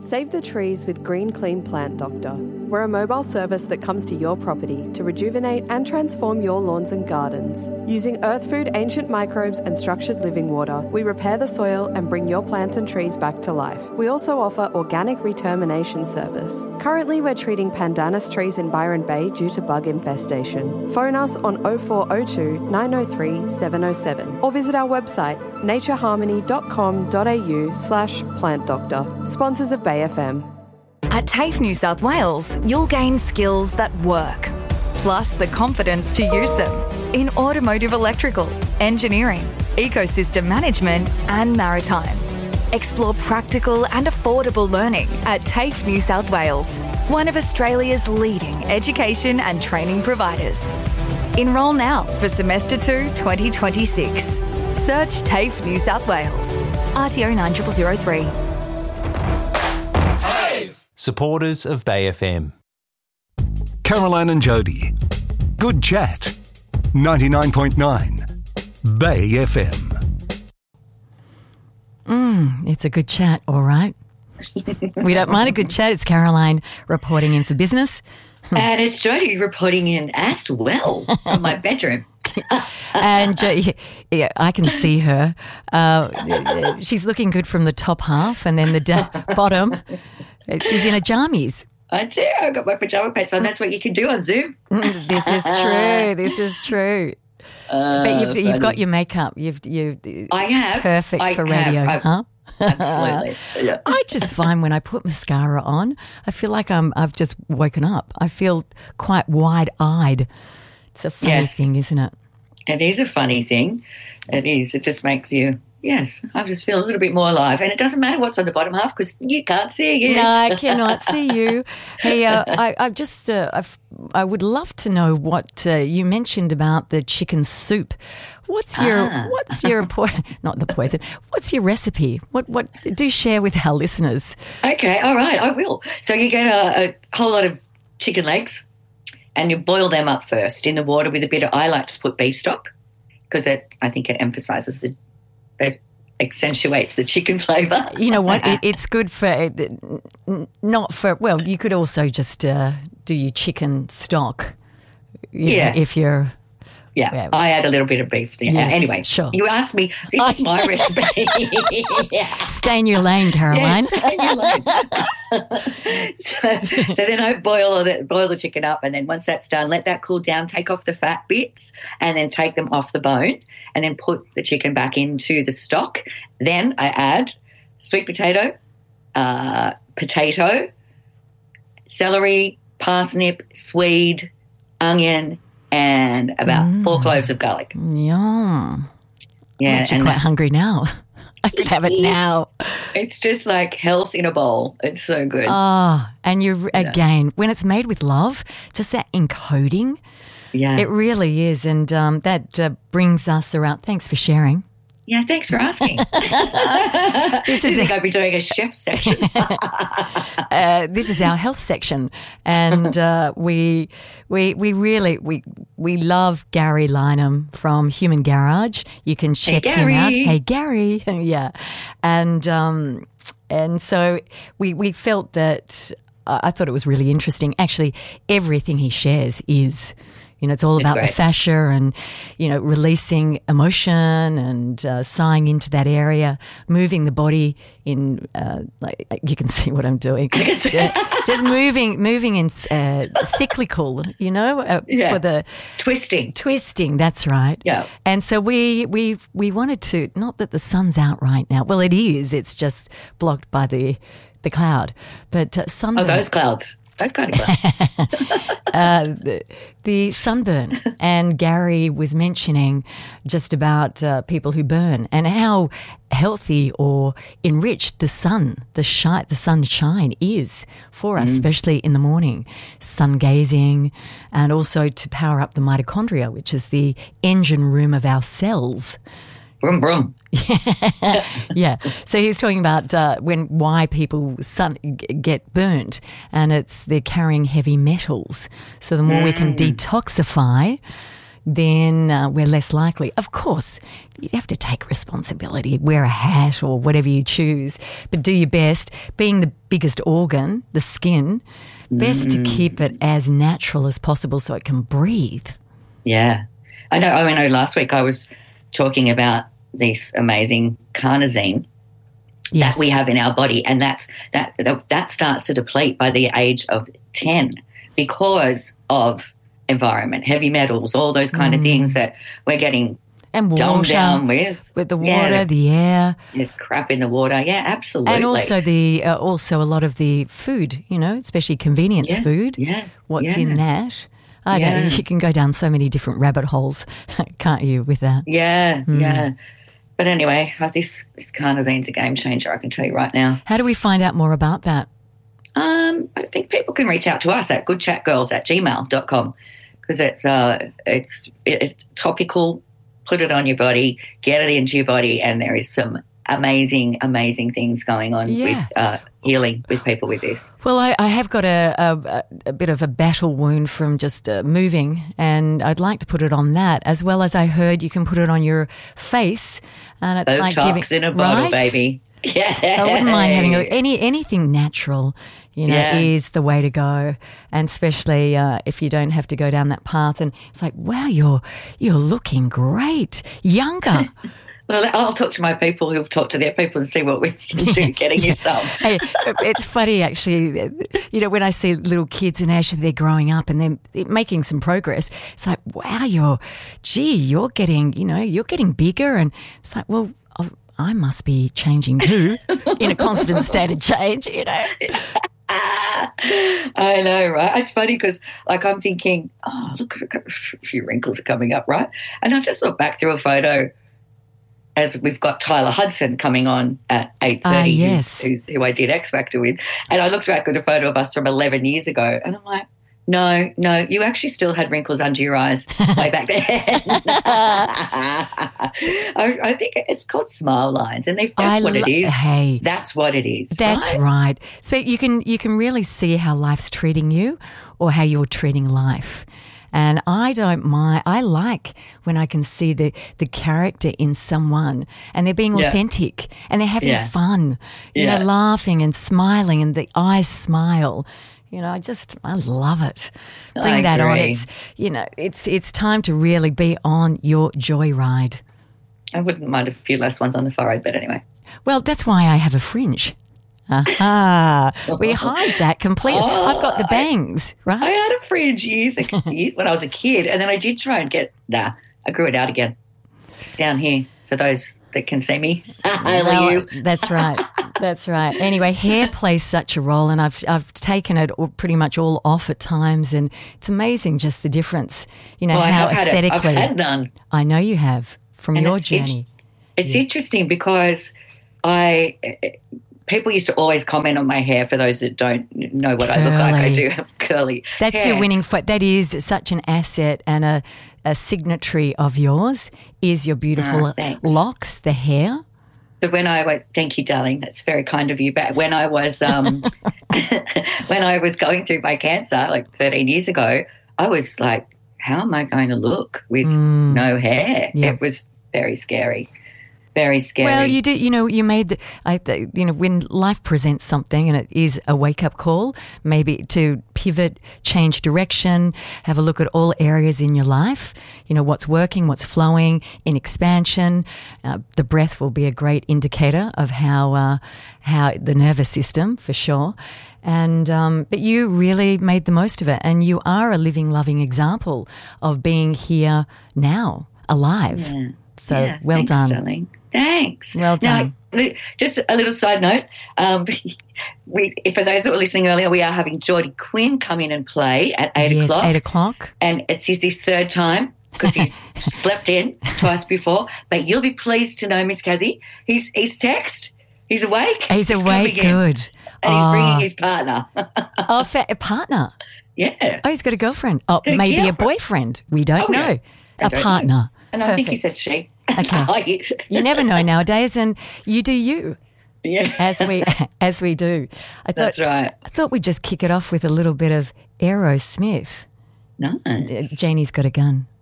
Save the trees with Green Clean Plant Doctor. We're a mobile service that comes to your property to rejuvenate and transform your lawns and gardens. Using earth food, ancient microbes and structured living water, we repair the soil and bring your plants and trees back to life. We also offer organic retermination service. Currently, we're treating pandanus trees in Byron Bay due to bug infestation. Phone us on 0402 903 707 or visit our website natureharmony.com.au/plant doctor. Sponsors of Bay FM. At TAFE New South Wales, you'll gain skills that work, plus the confidence to use them in automotive electrical, engineering, ecosystem management and maritime. Explore practical and affordable learning at TAFE New South Wales, one of Australia's leading education and training providers. Enrol now for Semester 2 2026. Search TAFE New South Wales. RTO 9003. Supporters of Bay FM. Caroline and Jody. Good chat. 99.9 Bay FM. It's a good chat, all right. We don't mind a good chat. It's Caroline reporting in for business. And it's Jody reporting in as well from my bedroom. And yeah, I can see her. She's looking good from the top half, and then the bottom. She's in her jammies. I do. I've got my pajama pants on. That's what you can do on Zoom. This is true. This is true. But you've got your makeup. I have. Perfect for radio, huh? Absolutely. Yeah. I just find when I put mascara on, I feel like I've just woken up. I feel quite wide-eyed. It's a funny thing, isn't it? It is a funny thing. It is. It just makes you... Yes, I just feel a little bit more alive. And it doesn't matter what's on the bottom half because you can't see it. No, I cannot see you. Hey, I would love to know what you mentioned about the chicken soup. What's your not the poison? What's your recipe? What do share with our listeners? Okay, all right, I will. So you get a whole lot of chicken legs and you boil them up first in the water with a bit of, I like to put beef stock because I think it emphasises it accentuates the chicken flavour. You know what? It's good for, not for, well, you could also just do your chicken stock. You know, if you're... Yeah, I add a little bit of beef there. Yes, anyway, sure. You asked me, this is my recipe. Stay in your lane, Caroline. Yes, stay in your lane. so then I boil the chicken up, and then once that's done, let that cool down, take off the fat bits, and then take them off the bone, and then put the chicken back into the stock. Then I add sweet potato, celery, parsnip, swede, onion, and about 4 cloves of garlic. Yum. Yeah, I'm actually quite hungry now. I can have it now. It's just like health in a bowl. It's so good. Oh, and again, when it's made with love, just that encoding, it really is. And that brings us around. Thanks for sharing. Yeah, thanks for asking. This is going to be doing a chef section. This is our health section, and we really love Gary Lynham from Human Garage. You can check him out. Hey Gary, yeah, and so we felt that I thought it was really interesting. Actually, everything he shares is. You know, it's all about the fascia and, you know, releasing emotion and sighing into that area, moving the body in, like you can see what I'm doing, just moving in cyclical, you know, for the twisting. That's right. Yeah. And so we wanted to, not that the sun's out right now. Well, it is. It's just blocked by the cloud, but sunburn. Oh, those clouds. Those kind of clouds. The sunburn, and Gary was mentioning just about people who burn and how healthy or enriched the sunshine is for us, especially in the morning. Sun gazing, and also to power up the mitochondria, which is the engine room of our cells. Brum, brum. Yeah. So he was talking about why people get burnt, and they're carrying heavy metals. So the more we can detoxify, then we're less likely. Of course, you have to take responsibility, wear a hat or whatever you choose, but do your best. Being the biggest organ, the skin, best to keep it as natural as possible so it can breathe. Yeah. I know last week I was talking about this amazing carnosine that we have in our body, and that starts to deplete by the age of 10 because of environment, heavy metals, all those kind of things that we're getting and water, dumbed down with the water, the air, there's crap in the water. Yeah, absolutely. And also also a lot of the food, especially convenience food. Yeah, what's in that? I don't know. You can go down so many different rabbit holes, can't you, with that? Yeah, yeah. But anyway, this carnosine's a game changer, I can tell you right now. How do we find out more about that? I think people can reach out to us at goodchatgirls@gmail.com because it's topical. Put it on your body, get it into your body, and there is some amazing, amazing things going on with healing with people with this. Well, I have got a bit of a battle wound from just moving, and I'd like to put it on that, as well as I heard you can put it on your face, and it's Botox like giving in a bottle, baby. Yeah, so I wouldn't mind having anything natural. Is the way to go, and especially if you don't have to go down that path. And it's like, wow, you're looking great, younger. Well, I'll talk to my people who'll talk to their people and see what we can do getting you some. Hey, it's funny, actually, when I see little kids and actually they're growing up and they're making some progress, it's like, wow, you're getting bigger. And it's like, well, I must be changing too, in a constant state of change, I know, right? It's funny because, I'm thinking, look, a few wrinkles are coming up, right? And I've just looked back through a photo as we've got Tyler Hudson coming on at 8:30, yes. who I did X Factor with, and I looked back at a photo of us from 11 years ago, and I'm like, no, you actually still had wrinkles under your eyes way back then. I think it's called smile lines, and that's what it is. Hey, that's what it is. That's right. So you can really see how life's treating you or how you're treating life. And I don't mind. I like when I can see the character in someone and they're being authentic and they're having fun, laughing and smiling, and the eyes smile. I love it. Bring that on. It's time to really be on your joyride. I wouldn't mind a few less ones on the forehead, but anyway. Well, that's why I have a fringe. Aha. We hide that completely. I've got the bangs, right? I had a fringe years when I was a kid, and then I did try and I grew it out again. It's down here for those that can see me. That's right. That's right. Anyway, hair plays such a role, and I've taken it pretty much all off at times, and it's amazing just the difference. How aesthetically. I've had none. I know you have from your journey. It's interesting because people used to always comment on my hair. For those that don't know what I look like, I do have curly That's hair. Your winning foot. That is such an asset and a signatory of yours is your beautiful locks, the hair. So thank you, darling. That's very kind of you. But when I was when I was going through my cancer 13 years ago, I was like, how am I going to look with no hair? Yeah. It was very scary. Very scary. Well, you did. You made when life presents something and it is a wake-up call, maybe to pivot, change direction, have a look at all areas in your life. What's working, what's flowing in expansion. The breath will be a great indicator of how the nervous system, for sure. And but you really made the most of it, and you are a living, loving example of being here now, alive. Yeah. So well thanks, done. Darling. Thanks. Well done. Now, just a little side note. For those that were listening earlier, we are having Geordie Quinn come in and play at 8 o'clock. 8 o'clock. And it's this third time because he's slept in twice before. But you'll be pleased to know, Miss Kazzy, he's text. He's awake. He's awake. Good. And he's bringing his partner. A partner? Yeah. Oh, he's got a girlfriend. Oh, maybe a boyfriend. We don't know. Yeah. A partner. And I think he said she. Okay. You never know nowadays, and you do you. Yeah. As we do. That's right. I thought we'd just kick it off with a little bit of Aerosmith. Nice. Janie's Got a Gun.